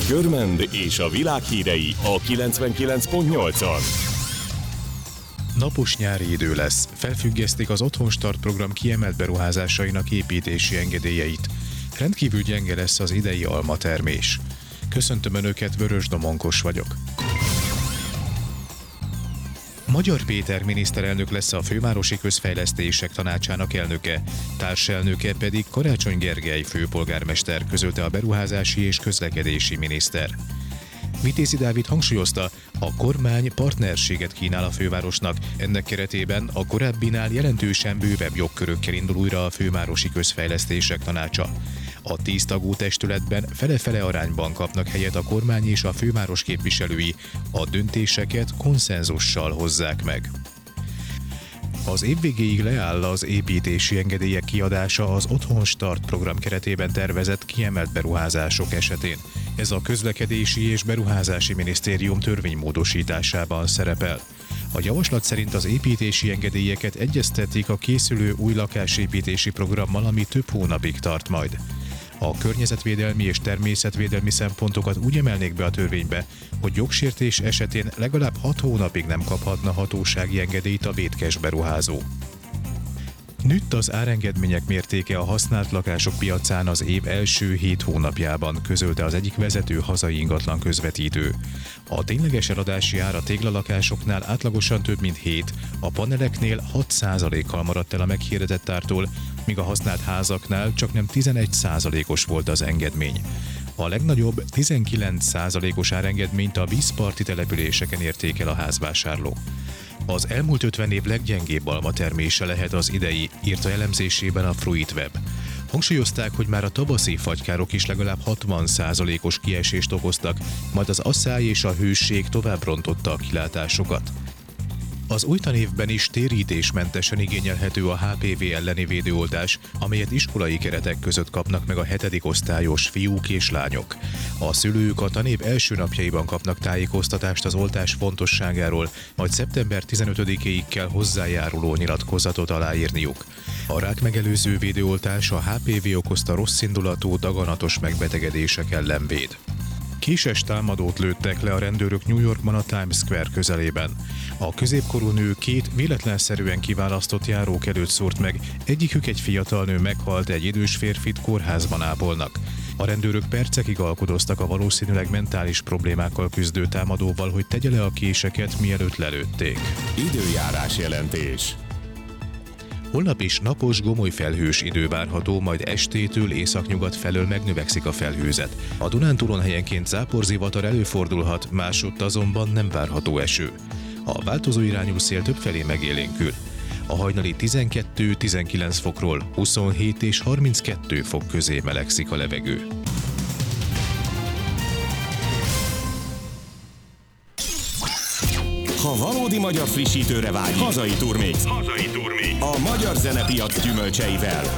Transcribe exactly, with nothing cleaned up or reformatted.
Görmend és a világ hírei a kilencvenkilenc pont nyolcon. Napos nyári idő lesz. Felfüggesztik az Otthonstart program kiemelt beruházásainak építési engedélyeit. Rendkívül gyenge lesz az idei almatermés. Köszöntöm Önöket, Vörös Domonkos vagyok. Magyar Péter miniszterelnök lesz a Fővárosi Közfejlesztések Tanácsának elnöke, társelnöke pedig Karácsony Gergely főpolgármester, közölte a beruházási és közlekedési miniszter. Vitézi Dávid hangsúlyozta, a kormány partnerséget kínál a fővárosnak, ennek keretében a korábbinál jelentősen bővebb jogkörökkel indul újra a Fővárosi Közfejlesztések Tanácsa. A tíz tagú testületben fele-fele arányban kapnak helyet a kormány és a főváros képviselői, a döntéseket konszenzussal hozzák meg. Az év végéig leáll az építési engedélyek kiadása az Otthonstart program keretében tervezett kiemelt beruházások esetén. Ez a Közlekedési és Beruházási Minisztérium törvénymódosításában szerepel. A javaslat szerint az építési engedélyeket egyeztetik a készülő új lakásépítési programmal, ami több hónapig tart majd. A környezetvédelmi és természetvédelmi szempontokat úgy emelnék be a törvénybe, hogy jogsértés esetén legalább hat hónapig nem kaphatna hatósági engedélyt a vétkes beruházó. Nőtt az árengedmények mértéke a használt lakások piacán az év első hét hónapjában, közölte az egyik vezető hazai ingatlan közvetítő. A tényleges eladási ár a téglalakásoknál átlagosan több mint hét, a paneleknél hat százalékkal maradt el a meghirdetett ártól, míg a használt házaknál csaknem tizenegy százalékos volt az engedmény. A legnagyobb tizenkilenc százalékos árengedményt a vízparti településeken értékel a házvásárló. Az elmúlt ötven év leggyengébb almatermése lehet az idei, írta elemzésében a Fruitweb. Hangsúlyozták, hogy már a tavaszi fagykárok is legalább hatvan százalékos kiesést okoztak, majd az asszály és a hőség tovább rontotta a kilátásokat. Az új tanévben is térítésmentesen igényelhető a há pé vé elleni védőoltás, amelyet iskolai keretek között kapnak meg a hetedik osztályos fiúk és lányok. A szülők a tanév első napjaiban kapnak tájékoztatást az oltás fontosságáról, majd szeptember tizenötödikéig kell hozzájáruló nyilatkozatot aláírniuk. A rák megelőző védőoltás a há pé vé okozta rosszindulatú, daganatos megbetegedések ellen véd. Késes támadót lőttek le a rendőrök New Yorkban a Times Square közelében. A középkorú nő két véletlenszerűen kiválasztott járók előtt szúrt meg, egyikük egy fiatal nő meghalt, egy idős férfit kórházban ápolnak. A rendőrök percekig alkudoztak a valószínűleg mentális problémákkal küzdő támadóval, hogy tegye le a késeket, mielőtt lelőtték. Időjárás jelentés. Holnap is napos, gomoly felhős idő várható, majd estétől északnyugat felől megnövekszik a felhőzet. A Dunántúlon helyenként záporzivatar előfordulhat, másutt azonban nem várható eső. A változó irányú szél többfelé megélénkül. A hajnali tizenkettő-tizenkilenc fokról huszonhét és harminckettő fok közé melegszik a levegő. Ha valódi magyar frissítőre vágyik, hazai turmix. Hazai turmix. A magyar zenepiac gyümölcseivel.